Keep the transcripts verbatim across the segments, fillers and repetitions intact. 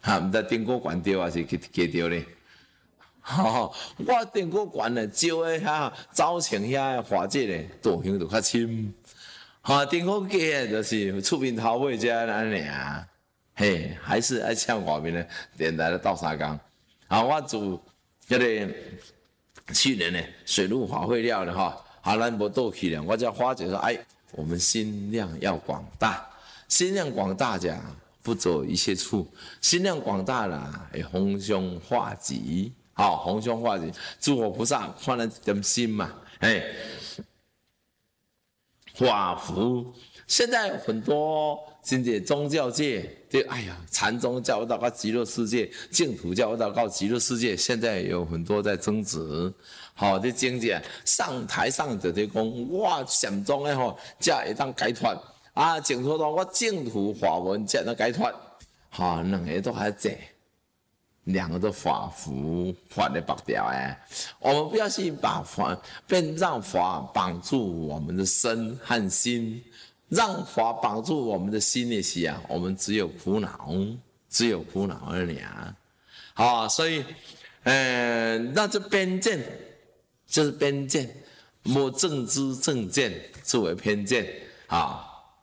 哈，毋知顶果园对还是去加着咧。吼，我顶果园咧，招诶遐早前遐花姐咧，道行就较深。吼，顶果街就是出面头尾遮安尼啊。嘿，还是爱唱外面的电台的斗相共。啊，我自迄个去年呢水陆法会了了哈，啊，咱无倒去了，我才发觉说，哎，我们心量要广大，心量广大者不走一切处，心量广大啦，会逢凶化吉，好、哦，逢凶化吉，诸佛菩萨看咱一点心嘛，哎，法福。现在很多甚至宗教界，对，哎呀，禅宗教到到极乐世界，净土教到到极乐世界，现在有很多在争执。好、哦，这经济上台上就在讲，我禅宗的吼，才会当解脱啊，净土说我净土法门才能解脱。好、哦，两个都还在，两个都法符法的绑条哎，我们不要去把法，便让法绑住我们的身和心。让法绑住我们的心的时啊，我们只有苦恼，只有苦恼而已啊。好，所以，呃，那这偏见就是偏见，无正知正见作为偏见啊。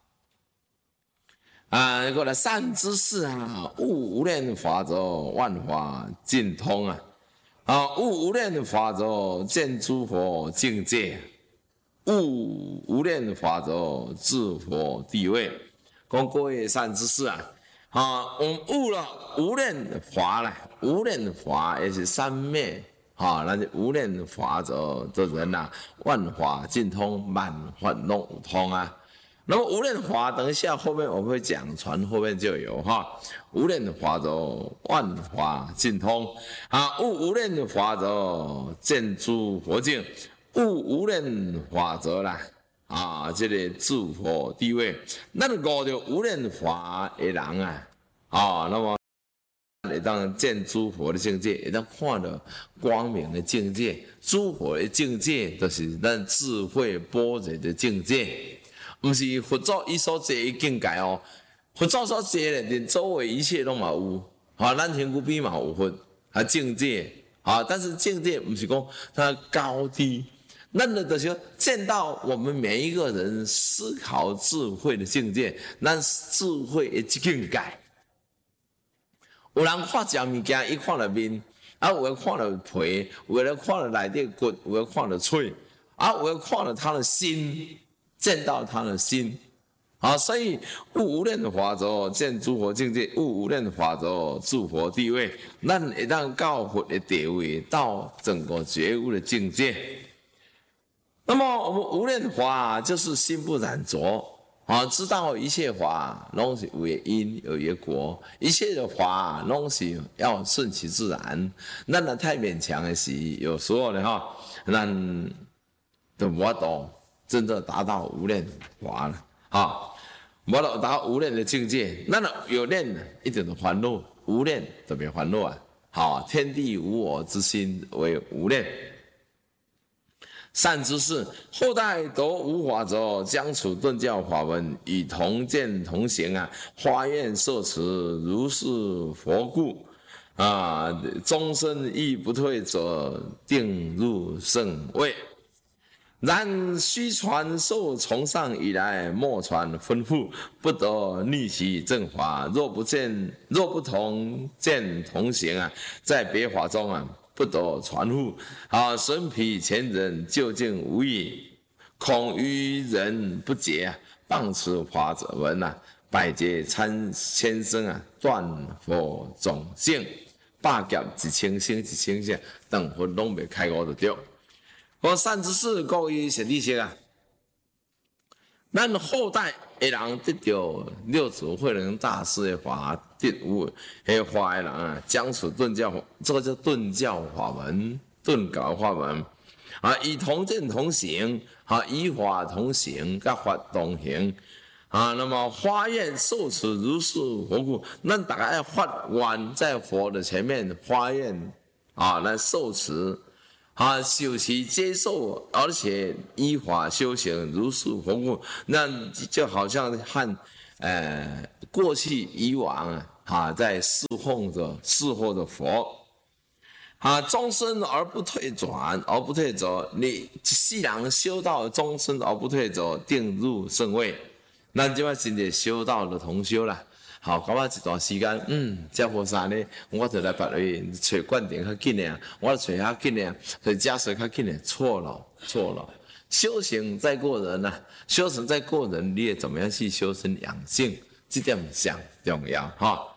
啊，过来善知识啊，悟无量法则，万法尽通啊。啊，悟无量法则，见诸佛境界。悟无量法则，智佛地位。讲各位善知识啊，啊，我们悟了无量法了，无量法也是三昧，啊，那是无量法则的人呐、啊，万法尽通，万法拢有通啊。那么无量法，等一下后面我们会讲，传后面就有哈。无量法则，万法尽通啊，悟无量法则，见诸佛境。悟无量法则啦，啊，这个智佛地位，咱悟着无量法的人啊，啊，那么会当见诸佛的境界，会当看到光明的境界，诸佛的境界就是咱智慧般若的境界，不是佛祖伊所坐的境界哦，佛祖所坐的连周围一切拢嘛有，啊，咱身躯边嘛有佛啊境界，啊，但是境界不是讲它高低。那么就是见到我们每一个人思考智慧的境界，咱智慧的境界。有人看一件物件，伊看了面，啊，有人看了皮，有人看了内底骨，有人看了喙，啊，有人看了他的心，见到他的心。啊，所以悟无量的法则，见诸佛境界；悟无量的法则，诸佛地位。咱会当到佛的地位，到整个觉悟的境界。那么我们无量法就是心不染浊啊，知道一切法拢是有因有业果，一切的法拢是要顺其自然。咱若太勉强的时，有时候呢哈，咱就无法度真正达到无量法了啊，无法度达到无量的境界。咱有念一点的烦恼，无念就没烦恼啊。好，天地无我之心为无念。善知识，后代得无法则，将处顿教法门，以同见同行啊，发愿受持，如是佛故啊，终身亦不退者，定入圣位。然须传授从上以来，莫传吩咐，不得逆其正法。若不见，若不同见同行啊，在别法中啊，不得传付。啊，神彼前人究竟无益，恐于人不解啊，谤此法者文啊，百劫参千生啊，断佛种性，百劫一千生一千生，等佛拢未开悟就对。我善知识各位贤弟兄啊，咱后代的人得到六祖慧能大师的法得悟，迄法的人啊，将此顿教，这个叫顿教法门，顿教法门啊，以同见同行啊，以法同行，甲法同行啊。那么发愿受持如是佛故，咱大家要发愿在佛的前面发愿啊，来受持。啊，修持接受，而且依法修行，如是佛故，那就好像和呃过去以往啊啊，在侍奉着侍候着佛。啊，终身而不退转，而不退走。你一世人修道终身而不退走，定入圣位。咱即摆真正修道的同修啦。好，搞啊一段时间，嗯，这佛山呢，我就来别位找灌顶较紧的，我找较紧的，找加水较紧的，错了，错了。修行在过人呐、啊，修行在过人，你也怎么样去修身养性，这点上重要哈。